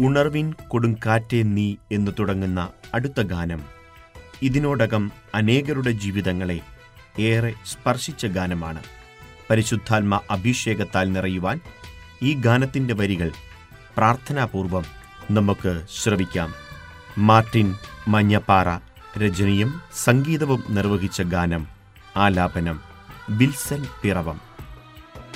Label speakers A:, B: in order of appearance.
A: ഉണർവിൻ കൊടുങ്കാറ്റേ നീ എന്നു തുടങ്ങുന്ന അടുത്ത ഗാനം ഇതിനോടകം അനേകരുടെ ജീവിതങ്ങളെ ഏറെ സ്പർശിച്ച ഗാനമാണ്. പരിശുദ്ധാത്മ അഭിഷേകത്താൽ നിറയുവാൻ ഈ ഗാനത്തിൻ്റെ വരികൾ പ്രാർത്ഥനാപൂർവം നമുക്ക് ശ്രവിക്കാം. മാർട്ടിൻ മഞ്ഞപ്പാറ രചനയും സംഗീതവും നിർവഹിച്ച ഗാനം. ആലാപനം വിൽസൺ പിറവം.